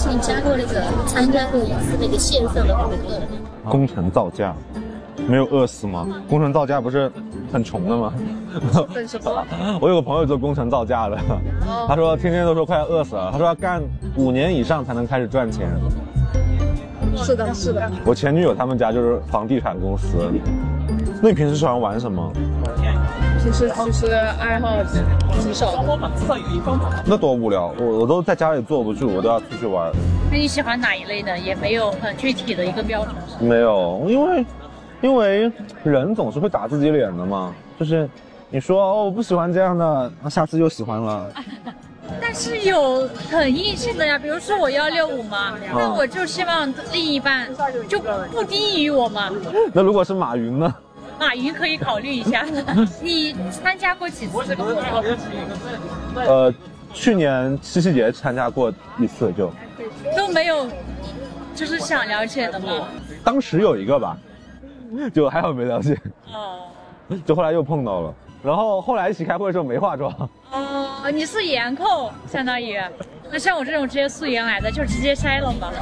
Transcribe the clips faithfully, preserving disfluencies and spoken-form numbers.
你加过那个参加过一次那个线上的活动？ 工程造价，没有饿死吗？工程造价不是很穷的吗？我有个朋友做工程造价的，他说天天都说快要饿死了，他说要干五年以上才能开始赚钱。 是的，是的。 我前女友他们家就是房地产公司。那你平时喜欢玩什么？ 平时其实爱好挺少的。 那多无聊，我我都在家里坐不住，我都要出去玩。 那你喜欢哪一类的？也没有很具体的一个标准。 没有，因为因为人总是会打自己脸的嘛，就是你说哦我不喜欢这样的，下次又喜欢了。 但是有很硬性的呀，比如说我幺六五嘛，那我就希望另一半就不低于我嘛。 那如果是马云呢？ 马云可以考虑一下。你参加过几次这个活动？ 呃，去年七夕节参加过一次就， 都没有，就是想了解的吗？ 当时有一个吧，就还好没了解。 哦。 就后来又碰到了，然后后来一起开会的时候没化妆。 哦，你是颜控，相当于。那像我这种直接素颜来的，就直接筛了嘛。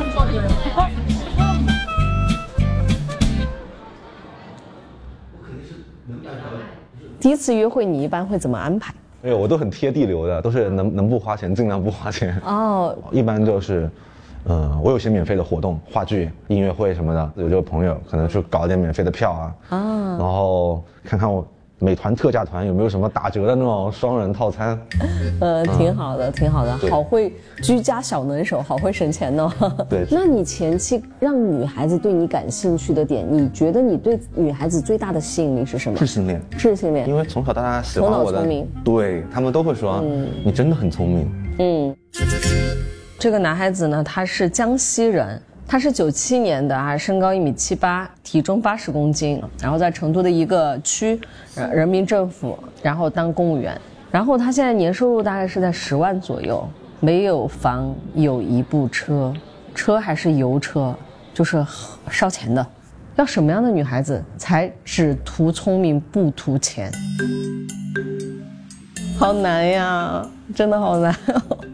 第一次约会你一般会怎么安排？ 哎呦，我都很贴地流的，都是能能不花钱尽量不花钱。 哦， 一般就是，嗯，我有些免费的活动，话剧、音乐会什么的，有这个朋友可能去搞点免费的票啊，啊，然后看看我美团特价团有没有什么打折的那种双人套餐。 呃，挺好的，挺好的，好会居家小能手，好会省钱哦。 对。 那你前期让女孩子对你感兴趣的点，你觉得你对女孩子最大的吸引力是什么？ 智性恋。 智性恋。 因为从小到大喜欢我的， 头脑聪明， 对他们都会说，嗯，你真的很聪明。 嗯。这个男孩子呢，他是江西人。他是九七年的啊，身高一米七八，体重八十公斤，然后在成都的一个区，呃，人民政府，然后当公务员，然后他现在年收入大概是在十万左右，没有房，有一部车，车还是油车，就是烧钱的。要什么样的女孩子才只图聪明不图钱？好难呀，真的好难。